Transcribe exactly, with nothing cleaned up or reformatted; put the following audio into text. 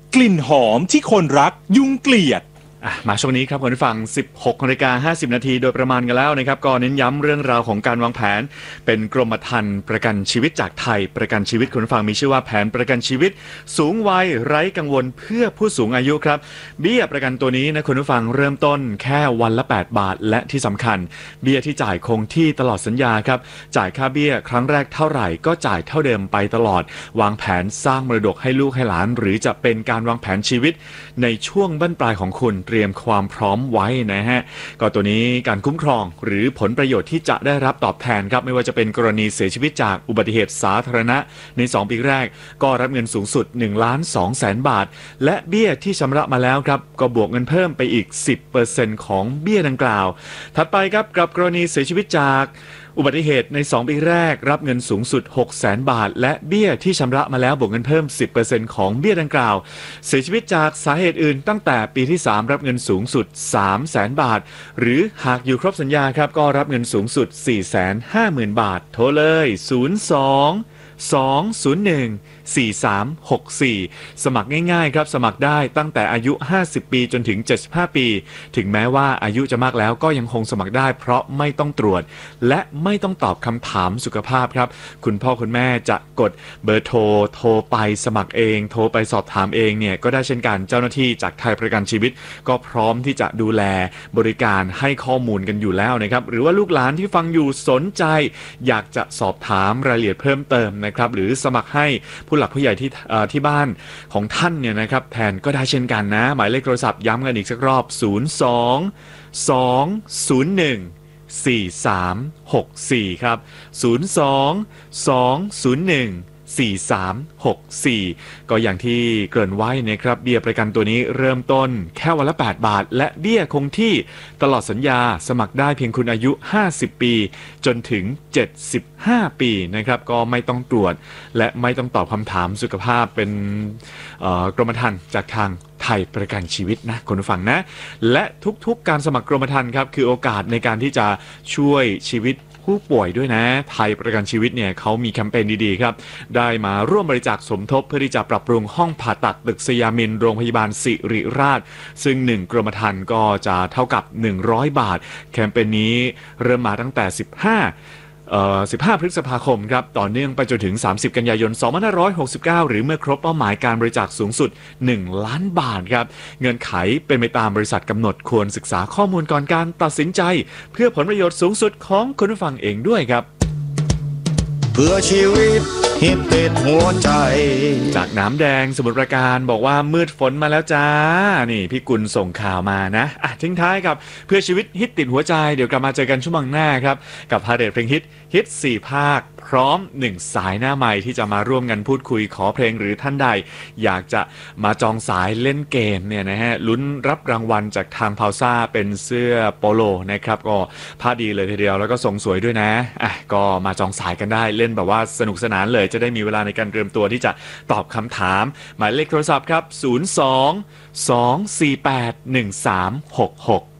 กลิ่นหอมที่คนรักยุงเกลียดมาช่วงนี้ครับคุณผู้ฟัง สิบหกนาฬิกาห้าสิบนาทีโดยประมาณกันแล้วนะครับก็เน้นย้ำเรื่องราวของการวางแผนเป็นกรมธรรม์ประกันชีวิตจากไทยประกันชีวิตคุณผู้ฟังมีชื่อว่าแผนประกันชีวิตสูงวัยไร้กังวลเพื่อผู้สูงอายุครับเบี้ยประกันตัวนี้นะคุณผู้ฟังเริ่มต้นแค่วันละแปดบาทและที่สำคัญเบี้ยที่จ่ายคงที่ตลอดสัญญาครับจ่ายค่าเบี้ยครั้งแรกเท่าไหร่ก็จ่ายเท่าเดิมไปตลอดวางแผนสร้างมรดกให้ลูกให้หลานหรือจะเป็นการวางแผนชีวิตในช่วงบั้นปลายของคุณเตรียมความพร้อมไว้นะฮะก็ตัวนี้การคุ้มครองหรือผลประโยชน์ที่จะได้รับตอบแทนครับไม่ว่าจะเป็นกรณีเสียชีวิตจากอุบัติเหตุสาธารณะในสองปีแรกก็รับเงินสูงสุดหนึ่งล้านสองแสนบาทและเบี้ยที่ชำระมาแล้วครับก็บวกเงินเพิ่มไปอีก สิบเปอร์เซ็นต์ ของเบี้ยดังกล่าวถัดไปครับกับกรณีเสียชีวิตจากอุบัติเหตุในสองปีแรกรับเงินสูงสุด หกแสนบาทและเบี้ยที่ชำระมาแล้วบวกเงินเพิ่ม สิบเปอร์เซ็นต์ ของเบี้ยดังกล่าวเสียชีวิตจากสาเหตุอื่นตั้งแต่ปีที่สามรับเงินสูงสุด สามแสนบาทหรือหากอยู่ครบสัญญาครับก็รับเงินสูงสุด สี่แสนห้าหมื่น บาทโทรเลยศูนย์ สอง สอง ศูนย์ หนึ่ง สี่ สาม หก สี่สมัครง่ายๆครับสมัครได้ตั้งแต่อายุห้าสิบปีจนถึงเจ็ดสิบห้าปีถึงแม้ว่าอายุจะมากแล้วก็ยังคงสมัครได้เพราะไม่ต้องตรวจและไม่ต้องตอบคำถามสุขภาพครับคุณพ่อคุณแม่จะกดเบอร์โทรโทรไปสมัครเองโทรไปสอบถามเองเนี่ยก็ได้เช่นกันเจ้าหน้าที่จากไทยประกันชีวิตก็พร้อมที่จะดูแลบริการให้ข้อมูลกันอยู่แล้วนะครับหรือว่าลูกหลานที่ฟังอยู่สนใจอยากจะสอบถามรายละเอียดเพิ่มเติมนะครับหรือสมัครให้ผู้หลักผู้ใหญ่ที่ที่บ้านของท่านเนี่ยนะครับแทนก็ได้เช่นกันนะหมายเลขโทรศัพท์ย้ำกันอีกสักรอบศูนย์ สอง สอง ศูนย์ หนึ่ง สี่ สาม หก สี่ครับศูนย์ สอง สอง ศูนย์ หนึ่ง สี่ สาม หก สี่ก็อย่างที่เกริ่นไว้นะครับเบี้ยประกันตัวนี้เริ่มต้นแค่วันละแปดบาทและเบี้ยคงที่ตลอดสัญญาสมัครได้เพียงคุณอายุห้าสิบปีจนถึงเจ็ดสิบห้าปีนะครับก็ไม่ต้องตรวจและไม่ต้องตอบคำถามสุขภาพเป็นกรมธรรม์จากทางไทยประกันชีวิตนะคุณผู้ฟังนะและทุกๆการสมัครกรมธรรม์ครับคือโอกาสในการที่จะช่วยชีวิตผู้ป่วยด้วยนะไทยประกันชีวิตเนี่ยเขามีแคมเปญดีๆครับได้มาร่วมบริจาคสมทบเพื่อที่จะปรับปรุงห้องผ่าตัดตึกสยามินโรงพยาบาลศิริราชซึ่งหนึ่งกรมธรรม์ก็จะเท่ากับหนึ่งร้อยบาทแคมเปญนี้เริ่มมาตั้งแต่สิบห้าเอ่อสิบห้าพฤษภาคมครับต่อเนื่องไปจนถึงสามสิบกันยายนสองพันห้าร้อยหกสิบเก้าหรือเมื่อครบเป้าหมายการบริจาคสูงสุดหนึ่งล้านบาทครับเงื่อนไขเป็นไปตามบริษัทกำหนดควรศึกษาข้อมูลก่อนการตัดสินใจเพื่อผลประโยชน์สูงสุดของคุณผู้ฟังเองด้วยครับเพื่อชีวิตฮิตติดหัวใจจากน้ำแดงสมุทรปราการบอกว่ามืดฝนมาแล้วจ้านี่พี่กุลส่งข่าวมานะอ่ะทิ้งท้ายกับเพื่อชีวิตฮิตติดหัวใจเดี๋ยวกลับมาเจอกันชั่วโมงหน้าครับกับพาเรดเพลงฮิตฮิตสี่ภาคพร้อมหนึ่งสายหน้าใหม่ที่จะมาร่วมกันพูดคุยขอเพลงหรือท่านใดอยากจะมาจองสายเล่นเกมเนี่ยนะฮะลุ้นรับรางวัลจากทางพาวซ่าเป็นเสื้อโปโลนะครับก็ผ้าดีเลยทีเดียวแล้วก็ทรงสวยด้วยนะอ่ะก็มาจองสายกันได้เล่นแบบว่าสนุกสนานเลยจะได้มีเวลาในการเตรียมตัวที่จะตอบคำถามหมายเลขโทรศัพท์ครับศูนย์ สอง สอง สี่ แปด หนึ่ง สาม หก หก